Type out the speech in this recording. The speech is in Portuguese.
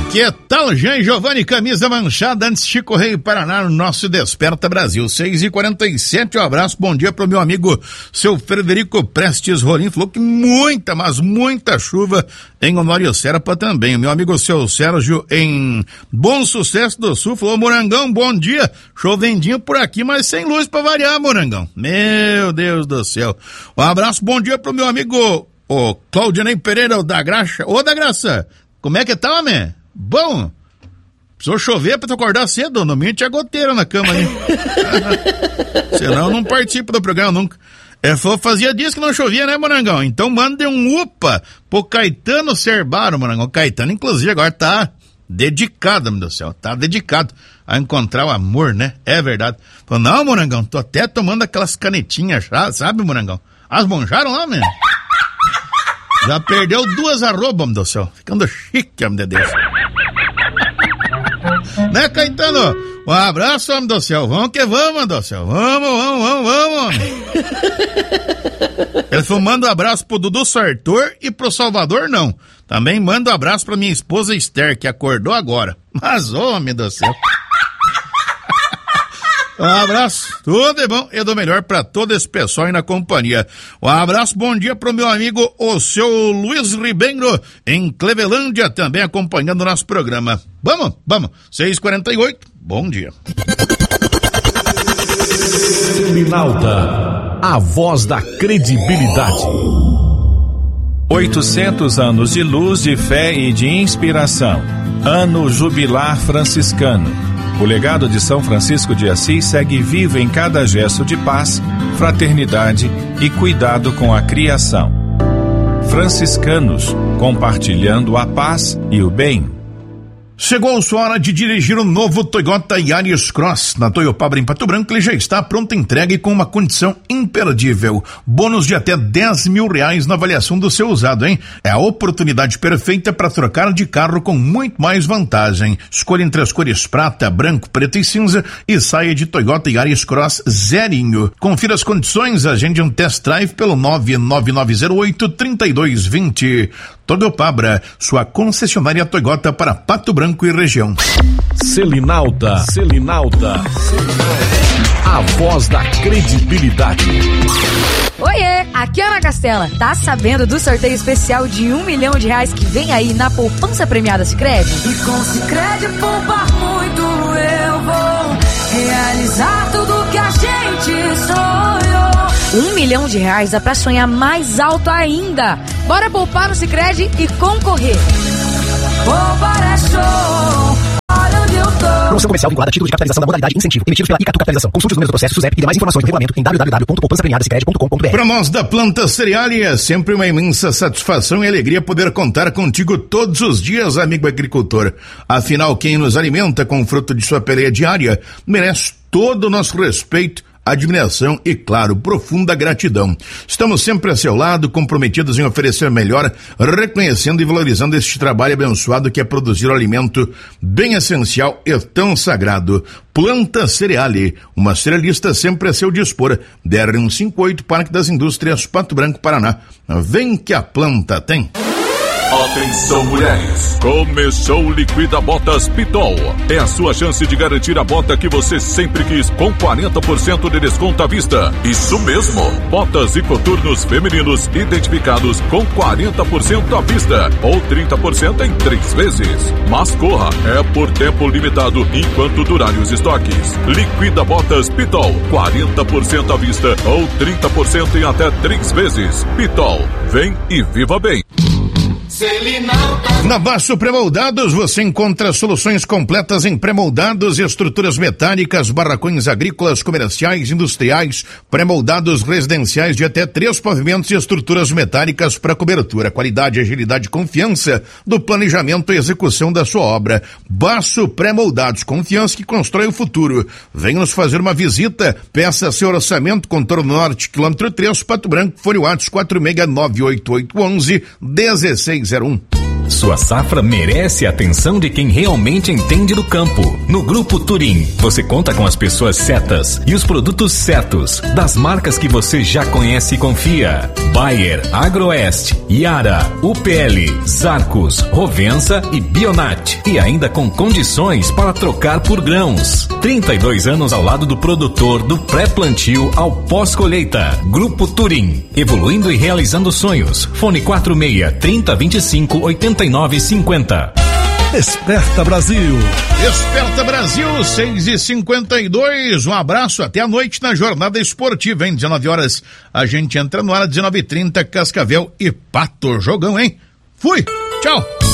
Que tal, Jean Giovanni, camisa manchada, antes de Chico Rei Paraná, no nosso Desperta Brasil, 6h47, um abraço, bom dia pro meu amigo, seu Frederico Prestes Rolim, falou que muita, mas muita chuva em Honório Serpa também. O meu amigo, seu Sérgio, em Bom Sucesso do Sul, falou, Morangão, bom dia, chovendinho por aqui, mas sem luz pra variar, Morangão. Meu Deus do céu. Um abraço, bom dia pro meu amigo, o Claudinei Pereira, o da Graça. Ô, da Graça, como é que tá, homem? Bom, precisou chover pra tu acordar cedo, no mínimo tinha goteira na cama, né? Senão eu não participo do programa nunca. Fazia dias que não chovia, né, Morangão? Então manda um upa pro Caetano Cerbaro, Morangão. O Caetano, inclusive, agora tá dedicado, meu Deus do céu, tá dedicado a encontrar o amor, né? É verdade. Falou, não, Morangão, tô até tomando aquelas canetinhas já, sabe, Morangão? As monjaram lá, meu? Já perdeu 2 arrobas, meu Deus do céu. Ficando chique, meu Deus. Né, Caetano? Um abraço, homem do céu. Vamos que vamos, homem do céu. Vamos. Ele falou, manda um abraço pro Dudu Sartor e pro Salvador, não. Também manda um abraço pra minha esposa Esther, que acordou agora. Mas, homem do céu. Um abraço, tudo de bom e do melhor pra todo esse pessoal aí na companhia. Um abraço, bom dia pro meu amigo, o seu Luiz Ribeiro, em Clevelândia, também acompanhando o nosso programa. Vamos, 6h48, bom dia. Selinalta, a voz da credibilidade. 800 anos de luz, de fé e de inspiração. Ano jubilar franciscano. O legado de São Francisco de Assis segue vivo em cada gesto de paz, fraternidade e cuidado com a criação. Franciscanos, compartilhando a paz e o bem. Chegou a sua hora de dirigir o novo Toyota Yaris Cross. Na Toyopabra em Pato Branco, ele já está pronto entregue com uma condição imperdível. Bônus de até R$10.000 na avaliação do seu usado, hein? É a oportunidade perfeita para trocar de carro com muito mais vantagem. Escolha entre as cores prata, branco, preto e cinza e saia de Toyota Yaris Cross zerinho. Confira as condições, agende um test drive pelo 99908-3220. Toyopabra, sua concessionária Toyota para Pato Branco e região. Selinalta, a voz da credibilidade. Oiê, aqui é Ana Castela. Tá sabendo do sorteio especial de R$1 milhão que vem aí na poupança premiada Sicredi? E com Sicredi poupar muito eu vou realizar tudo que a gente sonhou. R$1 milhão dá pra sonhar mais alto ainda. Bora poupar no Sicredi e concorrer. Poupar é show. Olha onde eu tô. Promoção comercial vinculada a título de capitalização da modalidade incentivo, emitidos pela Icatu Capitalização. Consulte os números do processo SUSEP e demais informações do regulamento em www.poupançapremiadasicredi.com.br. Para nós da Planta Cereale é sempre uma imensa satisfação e alegria poder contar contigo todos os dias, amigo agricultor. Afinal, quem nos alimenta com o fruto de sua peleia diária merece todo o nosso respeito, admiração e, claro, profunda gratidão. Estamos sempre a seu lado, comprometidos em oferecer melhor, reconhecendo e valorizando este trabalho abençoado que é produzir o alimento bem essencial e tão sagrado. Planta Cereale, uma cerealista sempre a seu dispor. DR158, Parque das Indústrias, Pato Branco, Paraná. Vem que a planta tem. Atenção, mulheres! Começou o Liquida Botas Pitol. É a sua chance de garantir a bota que você sempre quis, com 40% de desconto à vista. Isso mesmo! Botas e coturnos femininos identificados com 40% à vista ou 30% em 3 vezes. Mas corra, é por tempo limitado enquanto durarem os estoques. Liquida Botas Pitol, 40% à vista ou 30% em até 3 vezes. Pitol, vem e viva bem! Na Baço Premoldados você encontra soluções completas em premoldados e estruturas metálicas, barracões agrícolas, comerciais, industriais, premoldados residenciais de até 3 pavimentos e estruturas metálicas para cobertura, qualidade, agilidade e confiança do planejamento e execução da sua obra. Baço Premoldados, confiança que constrói o futuro. Venha nos fazer uma visita, peça seu orçamento, Contorno Norte, quilômetro 3, Pato Branco, fone WhatsApp 4698811 1601. Sua safra merece a atenção de quem realmente entende do campo. No Grupo Turim, você conta com as pessoas certas e os produtos certos, das marcas que você já conhece e confia. Bayer, Agroeste, Yara, UPL, Zarcos, Rovensa e Bionat. E ainda com condições para trocar por grãos. 32 anos ao lado do produtor, do pré-plantio ao pós-colheita. Grupo Turim, evoluindo e realizando sonhos. Fone 46-3025-8950. Desperta Brasil. Desperta Brasil, 6h52. Um abraço, até a noite na jornada esportiva, hein? 19 horas a gente entra no ar, 19h30, Cascavel e Pato. Jogão, hein? Fui, tchau.